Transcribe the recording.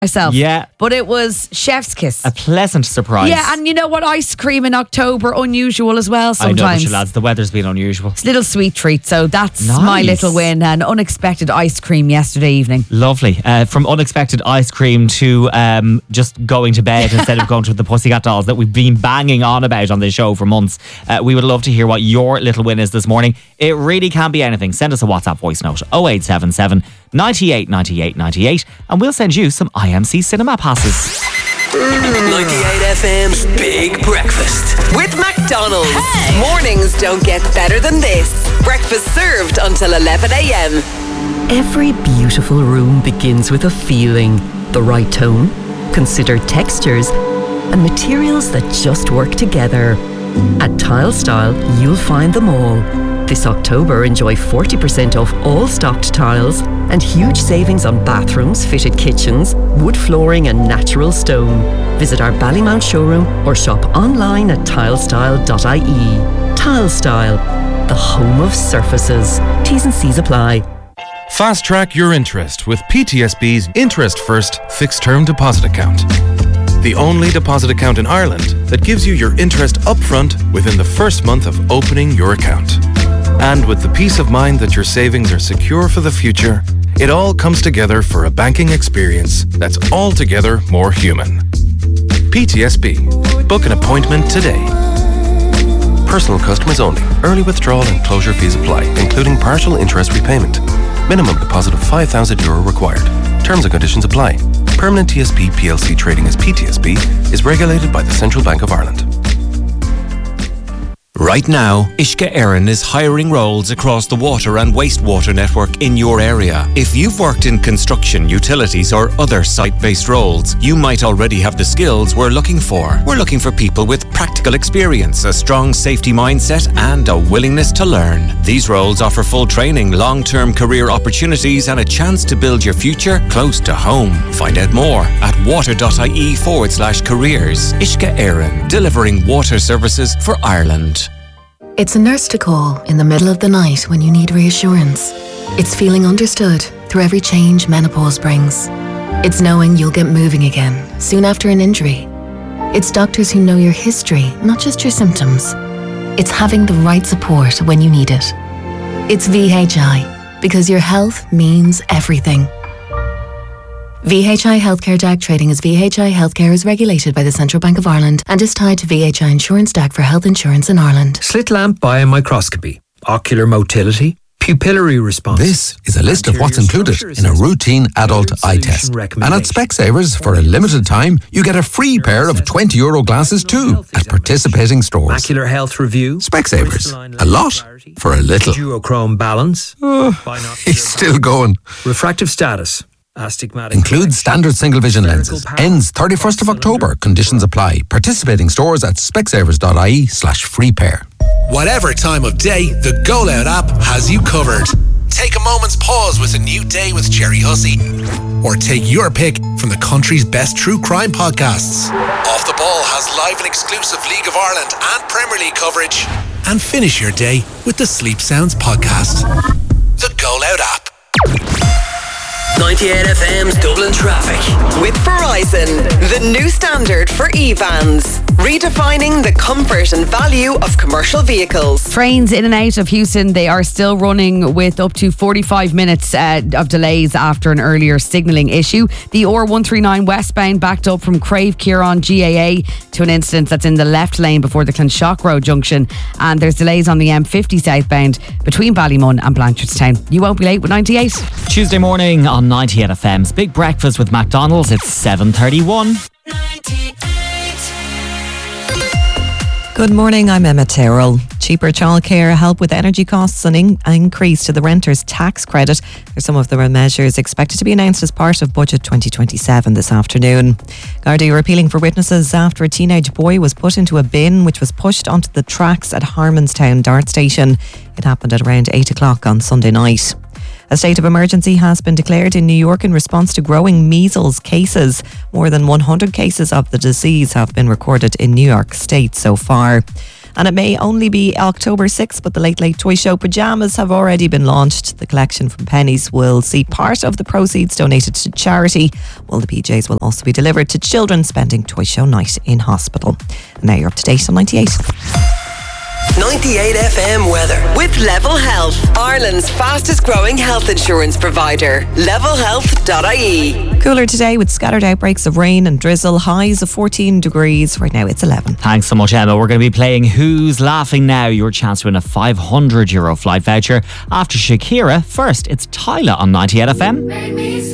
myself. Yeah. But it was chef's kiss. A pleasant surprise. Yeah, and you know what? Ice cream in October, unusual as well sometimes. I know, but you lads, the weather's been unusual. It's a little sweet treat, so that's Nice. my little win. An unexpected ice cream yesterday evening. Lovely. From unexpected ice cream to just going to bed instead of going to the Pussycat Dolls that we've been banging on about on this show for months. We would love to hear what your little win is this morning. It really can be anything. Send us a WhatsApp voice note 0877 98 98 98 and we'll send you some IMC cinema passes. 98 FM's Big Breakfast with McDonald's. Hey. Mornings don't get better than this. Breakfast served until 11 a.m. Every beautiful room begins with a feeling, the right tone, considered textures, and materials that just work together. At Tile Style, you'll find them all. This October, enjoy 40% off all stocked tiles and huge savings on bathrooms, fitted kitchens, wood flooring and natural stone. Visit our Ballymount showroom or shop online at tilestyle.ie. Tile Style, the home of surfaces. T's and C's apply. Fast track your interest with PTSB's Interest First Fixed Term Deposit Account. The only deposit account in Ireland that gives you your interest upfront within the first month of opening your account. And with the peace of mind that your savings are secure for the future, it all comes together for a banking experience that's altogether more human. PTSB. Book an appointment today. Personal customers only. Early withdrawal and closure fees apply, including partial interest repayment. Minimum deposit of €5,000 required. Terms and conditions apply. Permanent TSB PLC trading as PTSB is regulated by the Central Bank of Ireland. Right now, Uisce Éireann is hiring roles across the water and wastewater network in your area. If you've worked in construction, utilities or other site-based roles, you might already have the skills we're looking for. We're looking for people with practical experience, a strong safety mindset and a willingness to learn. These roles offer full training, long-term career opportunities and a chance to build your future close to home. Find out more at water.ie/careers. Uisce Éireann, delivering water services for Ireland. It's a nurse to call in the middle of the night when you need reassurance. It's feeling understood through every change menopause brings. It's knowing you'll get moving again soon after an injury. It's doctors who know your history, not just your symptoms. It's having the right support when you need it. It's VHI, because your health means everything. VHI Healthcare DAC trading as VHI Healthcare is regulated by the Central Bank of Ireland and is tied to VHI Insurance DAC for health insurance in Ireland. Slit lamp biomicroscopy, ocular motility, pupillary response. This is a list of what's included in a routine adult eye test. And at Specsavers, for a limited time, you get a free pair of €20 glasses too at participating stores. Macular health review. Specsavers. A lot for a little. Duochrome balance. He's still going. Refractive status. Astigmatic. Includes standard single vision lenses. Ends 31st of October. Conditions apply. Participating stores at specsavers.ie/free pair. Whatever time of day, the Go Loud app has you covered. Take a moment's pause with a new day with Jerry Hussey. Or take your pick from the country's best true crime podcasts. Off the Ball has live and exclusive League of Ireland and Premier League coverage. And finish your day with the Sleep Sounds podcast. The Go Loud app. 98 FM's Dublin Traffic. With Verizon, the new standard for e-vans. Redefining the comfort and value of commercial vehicles. Trains in and out of Houston, they are still running with up to 45 minutes of delays after an earlier signalling issue. The R139 westbound backed up from Crave Kieran GAA to an incident that's in the left lane before the Clonshock Road junction. And there's delays on the M50 southbound between Ballymun and Blanchardstown. You won't be late with 98. Tuesday morning on 98 FM's Big Breakfast with McDonald's. It's 7:31. Good morning, I'm Emma Terrell. Cheaper childcare, help with energy costs and increase to the renter's tax credit are some of the measures expected to be announced as part of Budget 2027 this afternoon. Gardaí are appealing for witnesses after a teenage boy was put into a bin which was pushed onto the tracks at Harmonstown Dart Station. It happened at around 8 o'clock on Sunday night. A state of emergency has been declared in New York in response to growing measles cases. More than 100 cases of the disease have been recorded in New York State so far. And it may only be October 6th, but the Late Late Toy Show pyjamas have already been launched. The collection from Pennies will see part of the proceeds donated to charity, while the PJs will also be delivered to children spending Toy Show night in hospital. And now you're up to date on 98. 98 FM weather with Level Health, Ireland's fastest growing health insurance provider. levelhealth.ie. Cooler today with scattered outbreaks of rain and drizzle, highs of 14 degrees. Right now it's 11. Thanks so much, Emma. We're going to be playing Who's Laughing Now? Your chance to win a €500 flight voucher after Shakira. First, it's Tyla on 98 FM.